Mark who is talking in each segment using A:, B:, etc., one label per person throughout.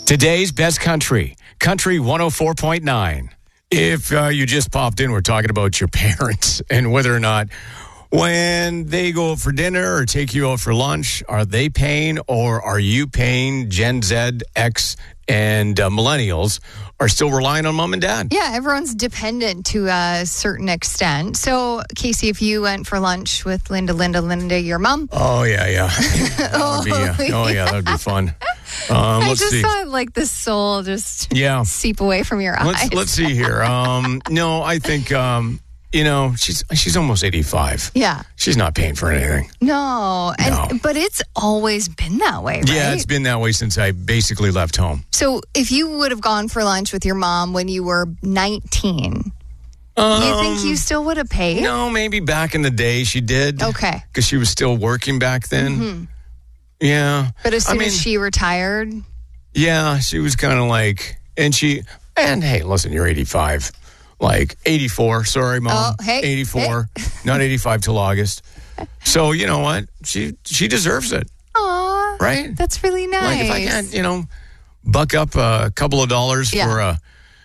A: Today's best country, Country 104.9. If you just popped in, we're talking about your parents and whether or not when they go out for dinner or take you out for lunch, are they paying or are you paying? Gen Z, X, and millennials are still relying on mom and dad.
B: Yeah, everyone's dependent to a certain extent. So, Casey, if you went for lunch with Linda, your mom.
A: Oh, yeah. That would be fun.
B: I just saw like the soul just seep away from your eyes.
A: Let's see here. No, I think, she's almost 85.
B: Yeah.
A: She's not paying for anything.
B: No. But it's always been that way, right?
A: Yeah, it's been that way since I basically left home.
B: So if you would have gone for lunch with your mom when you were 19, you think you still would have paid?
A: No, maybe back in the day she did.
B: Okay.
A: Because she was still working back then.
B: Mm-hmm.
A: Yeah.
B: But as soon as she retired?
A: Yeah, she was kind of like, and hey, listen, you're 85. Like 84, sorry, Mom.
B: Oh, hey.
A: 84, not 85 till August. So, you know what? She deserves it.
B: Aw.
A: Right?
B: That's really nice.
A: Like if I can't, buck up a couple of dollars for a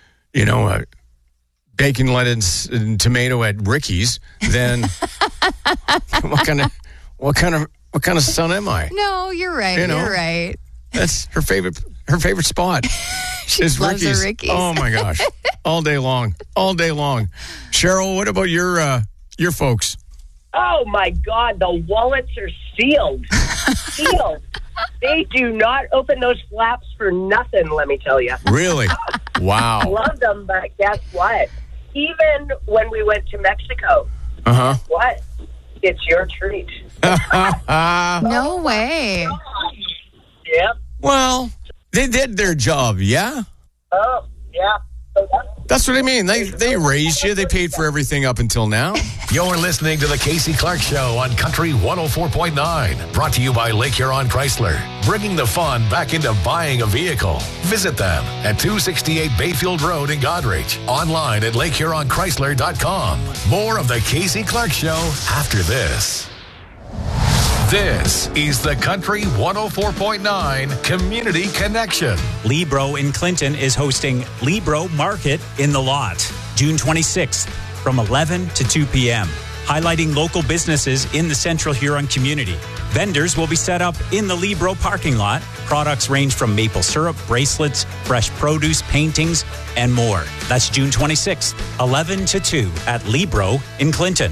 A: bacon, lettuce, and tomato at Ricky's, then what kind of son am I?
B: No, you're right. You're right.
A: That's her favorite spot.
B: She loves her Ricky's.
A: Oh my gosh. All day long. Cheryl, what about your folks?
C: Oh my God, the wallets are sealed. They do not open those flaps for nothing, let me tell you.
A: Really? Wow.
C: Love them, but guess what? Even when we went to Mexico, guess what? It's your treat.
B: No way.
C: Yep.
A: Well, they did their job, yeah?
C: Oh, yeah.
A: That's what I mean. They raised you. They paid for everything up until now.
D: You're listening to the Casey Clark Show on Country 104.9. Brought to you by Lake Huron Chrysler. Bringing the fun back into buying a vehicle. Visit them at 268 Bayfield Road in Goderich. Online at LakeHuronChrysler.com. More of the Casey Clark Show after this. This is the Country 104.9 Community Connection.
E: Libro in Clinton is hosting Libro Market in the Lot, June 26th from 11 to 2 p.m., highlighting local businesses in the Central Huron community. Vendors will be set up in the Libro parking lot. Products range from maple syrup, bracelets, fresh produce, paintings, and more. That's June 26th, 11 to 2 at Libro in Clinton.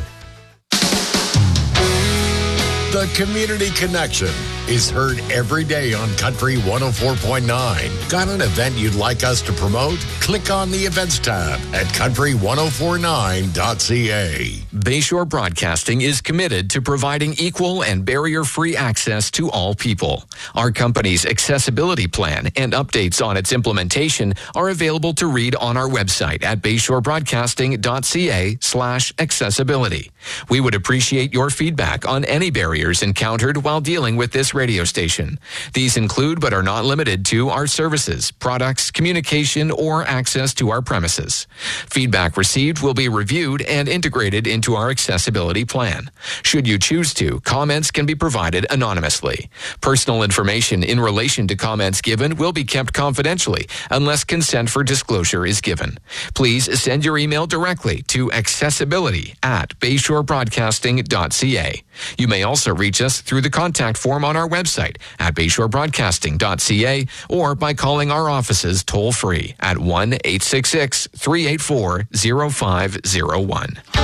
D: The Community Connection is heard every day on Country 104.9. Got an event you'd like us to promote? Click on the Events tab at country1049.ca.
F: Bayshore Broadcasting is committed to providing equal and barrier-free access to all people. Our company's accessibility plan and updates on its implementation are available to read on our website at bayshorebroadcasting.ca/accessibility. We would appreciate your feedback on any barriers encountered while dealing with this radio station. These include but are not limited to our services, products, communication, or access to our premises. Feedback received will be reviewed and integrated into our accessibility plan. Should you choose to, comments can be provided anonymously. Personal information in relation to comments given will be kept confidentially unless consent for disclosure is given. Please send your email directly to accessibility@bayshorebroadcasting.ca. You may also reach us through the contact form on our website at bayshorebroadcasting.ca or by calling our offices toll-free at 1-866-384-0501.